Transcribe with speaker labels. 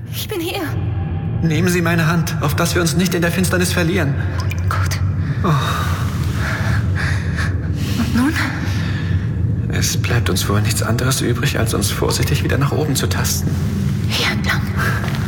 Speaker 1: Ich bin hier.
Speaker 2: Nehmen Sie meine Hand, auf dass wir uns nicht in der Finsternis verlieren.
Speaker 1: Gut.
Speaker 2: Oh.
Speaker 1: Und nun?
Speaker 2: Es bleibt uns wohl nichts anderes übrig, als uns vorsichtig wieder nach oben zu tasten.
Speaker 1: Hier entlang.